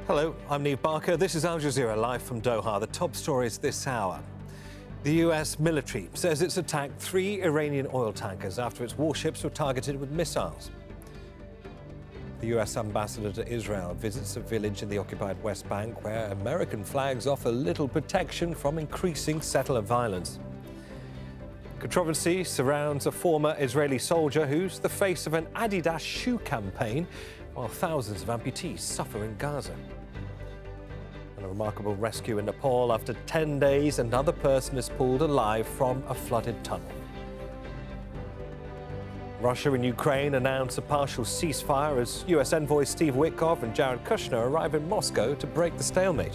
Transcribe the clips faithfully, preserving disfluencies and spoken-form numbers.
Hello, I'm Neve Barker. This is Al Jazeera live from Doha. The top stories this hour. The U S military says it's attacked three Iranian oil tankers after its warships were targeted with missiles. The U S ambassador to Israel visits a village in the occupied West Bank where American flags offer little protection from increasing settler violence. Controversy surrounds a former Israeli soldier who's the face of an Adidas shoe campaign, while thousands of amputees suffer in Gaza. And a remarkable rescue in Nepal. After ten days, another person is pulled alive from a flooded tunnel. Russia and Ukraine announce a partial ceasefire as U S envoys Steve Witkoff and Jared Kushner arrive in Moscow to break the stalemate.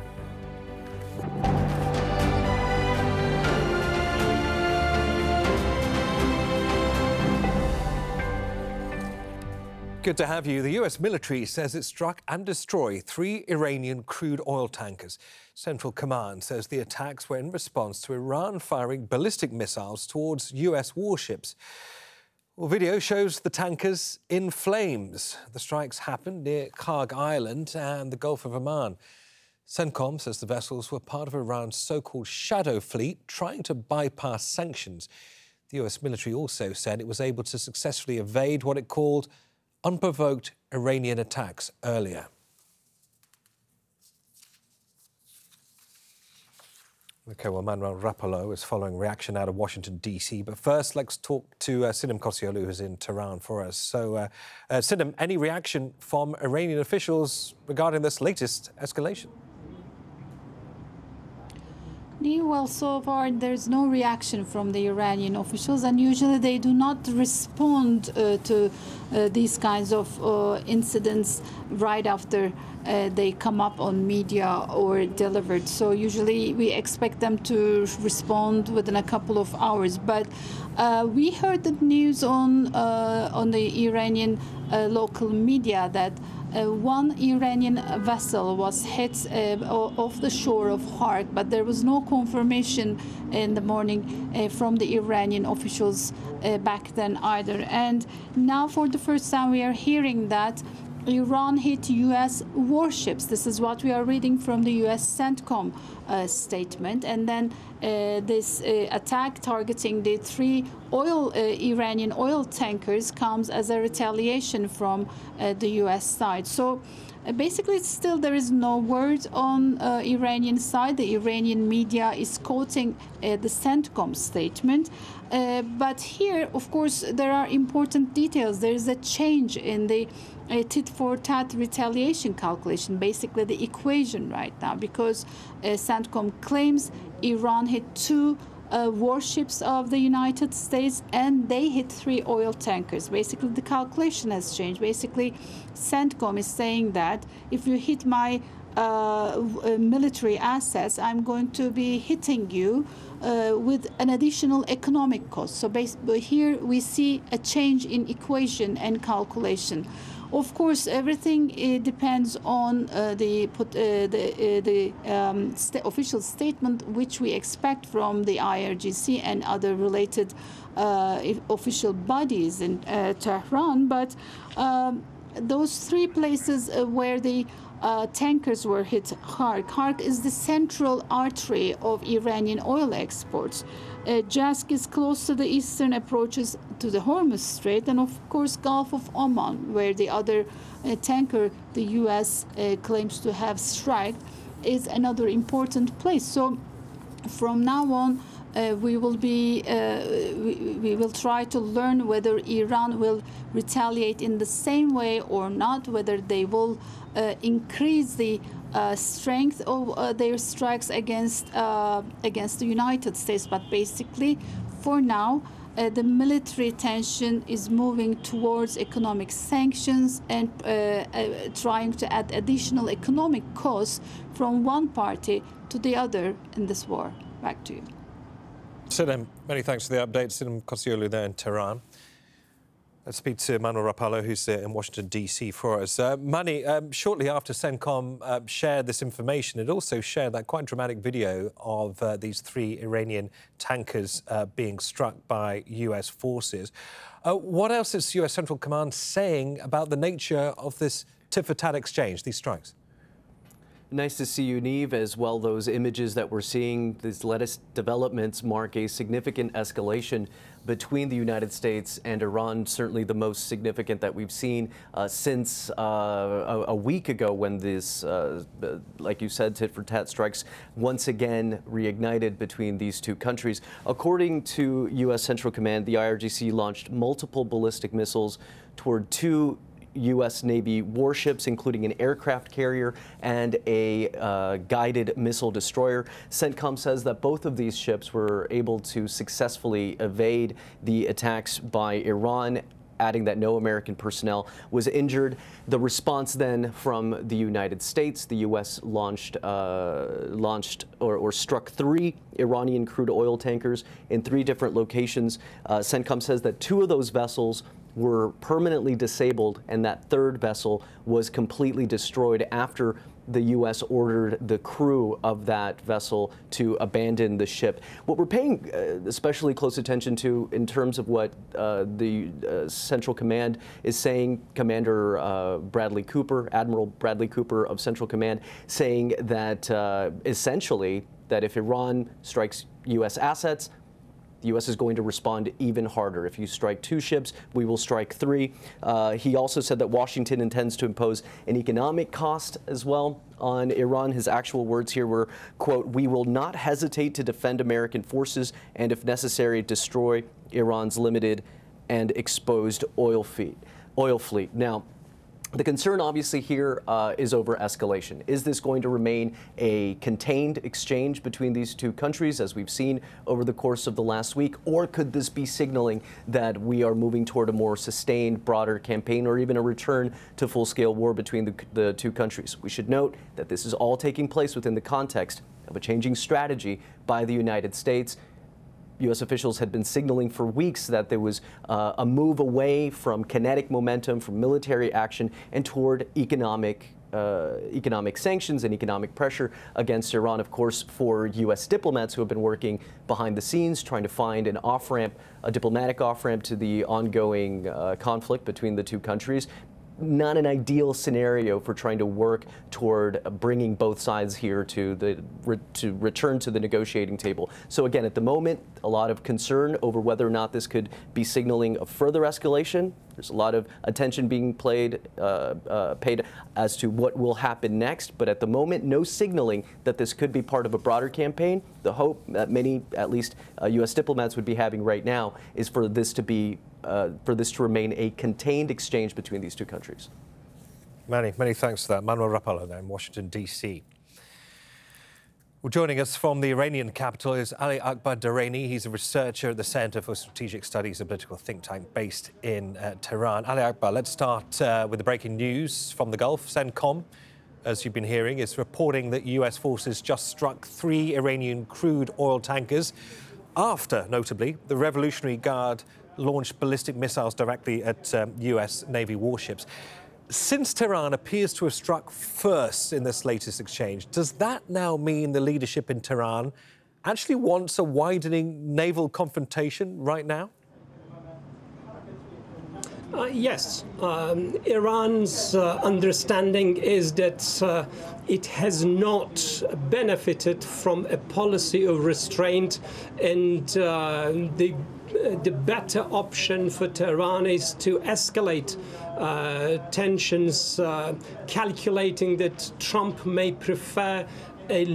Good to have you. The U S military says it struck and destroyed three Iranian crude oil tankers. Central Command says the attacks were in response to Iran firing ballistic missiles towards U S warships. Well, video shows the tankers in flames. The strikes happened near Kharg Island and the Gulf of Oman. CENTCOM says the vessels were part of Iran's so-called shadow fleet trying to bypass sanctions. The U S military also said it was able to successfully evade what it called unprovoked Iranian attacks earlier. OK, well, Manuel Rapallo is following reaction out of Washington, D C. But first, let's talk to uh, Sinem Kosioglu, who's in Tehran for us. So, uh, uh, Sinem, any reaction from Iranian officials regarding this latest escalation? Well, so far there's no reaction from the Iranian officials, and usually they do not respond uh, to uh, these kinds of uh, incidents right after uh, they come up on media or delivered. So usually we expect them to respond within a couple of hours. But uh, we heard the news on uh, on the Iranian uh, local media that Uh, one Iranian vessel was hit uh, off the shore of Kharg, but there was no confirmation in the morning uh, from the Iranian officials uh, back then either. And now for the first time we are hearing that Iran hit U S warships. This is what we are reading from the U S CENTCOM uh, statement. And then uh, this uh, attack targeting the three oil uh, Iranian oil tankers comes as a retaliation from uh, the U S side. So uh, basically, still there is no word on uh, Iranian side. The Iranian media is quoting uh, the CENTCOM statement. Uh, but here, of course, there are important details. There is a change in the a tit-for-tat retaliation calculation, basically the equation right now, because uh, CENTCOM claims Iran hit two uh, warships of the United States and they hit three oil tankers. Basically, the calculation has changed. Basically, CENTCOM is saying that if you hit my uh, military assets, I'm going to be hitting you uh, with an additional economic cost. So basically, here we see a change in equation and calculation. Of course, everything uh, depends on uh, the put, uh, the, uh, the um, st official statement, which we expect from the I R G C and other related uh, official bodies in uh, Tehran. But um, those three places uh, where the uh, tankers were hit, Kharg. Kharg is the central artery of Iranian oil exports. Uh, Jask is close to the eastern approaches to the Hormuz Strait, and of course Gulf of Oman, where the other uh, tanker the U S uh, claims to have struck, is another important place. So from now on, Uh, we will be uh, we, we will try to learn whether Iran will retaliate in the same way or not, whether they will uh, increase the uh, strength of uh, their strikes against uh, against the United States. But basically, for now, uh, the military tension is moving towards economic sanctions and uh, uh, trying to add additional economic costs from one party to the other in this war. Back to you. Sinem, many thanks for the update. Sinem Kosioglu there in Tehran. Let's speak to Manuel Rapallo, who's uh, in Washington, D C for us. Uh, Mani, um, shortly after CENTCOM uh, shared this information, it also shared that quite dramatic video of uh, these three Iranian tankers uh, being struck by U S forces. Uh, what else is U S Central Command saying about the nature of this tit-for-tat exchange, these strikes? Nice to see you, Neve, as well. Those images that we're seeing, these latest developments mark a significant escalation between the United States and Iran, certainly the most significant that we've seen uh, since uh, a, a week ago when this, uh, like you said, tit-for-tat strikes once again reignited between these two countries. According to U S Central Command, the I R G C launched multiple ballistic missiles toward two U S Navy warships, including an aircraft carrier and a uh, guided missile destroyer. CENTCOM says that both of these ships were able to successfully evade the attacks by Iran, adding that no American personnel was injured. The response then from the United States, the U S launched uh, launched or, or struck three Iranian crude oil tankers in three different locations. Uh, CENTCOM says that two of those vessels were permanently disabled, and that third vessel was completely destroyed after the U S ordered the crew of that vessel to abandon the ship. What we're paying uh, especially close attention to in terms of what uh, the uh, Central Command is saying, Commander uh, Bradley Cooper, Admiral Bradley Cooper of Central Command, saying that uh, essentially that if Iran strikes U S assets, the U S is going to respond even harder. If you strike two ships, we will strike three. Uh, he also said that Washington intends to impose an economic cost as well on Iran. His actual words here were, quote, "We will not hesitate to defend American forces and, if necessary, destroy Iran's limited and exposed oil fleet." Oil fleet. Now, the concern obviously here uh, is over escalation. Is this going to remain a contained exchange between these two countries, as we've seen over the course of the last week, or could this be signaling that we are moving toward a more sustained, broader campaign, or even a return to full-scale war between the, the two countries? We should note that this is all taking place within the context of a changing strategy by the United States. U S officials had been signaling for weeks that there was uh, a move away from kinetic momentum, from military action, and toward economic uh, economic sanctions and economic pressure against Iran. Of course, for U S diplomats who have been working behind the scenes, trying to find an off-ramp, a diplomatic off-ramp to the ongoing uh, conflict between the two countries. Not an ideal scenario for trying to work toward bringing both sides here to the to return to the negotiating table. So again, at the moment, a lot of concern over whether or not this could be signaling a further escalation. There's a lot of attention being played, uh, uh, paid as to what will happen next. But at the moment, no signaling that this could be part of a broader campaign. The hope that many, at least uh, U S diplomats, would be having right now is for this to be Uh, for this to remain a contained exchange between these two countries. Many, many thanks for that. Manuel Rapallo there in Washington, D C. Well, joining us from the Iranian capital is Ali Akbar Durrani. He's a researcher at the Center for Strategic Studies, a political think tank based in uh, Tehran. Ali Akbar, let's start uh, with the breaking news from the Gulf. CENTCOM, as you've been hearing, is reporting that U S forces just struck three Iranian crude oil tankers after, notably, the Revolutionary Guard launched ballistic missiles directly at um, U S Navy warships. Since Tehran appears to have struck first in this latest exchange, does that now mean the leadership in Tehran actually wants a widening naval confrontation right now? Uh, yes. Um, Iran's uh, understanding is that uh, it has not benefited from a policy of restraint, and uh, the the better option for Tehran is to escalate uh, tensions, uh, calculating that Trump may prefer a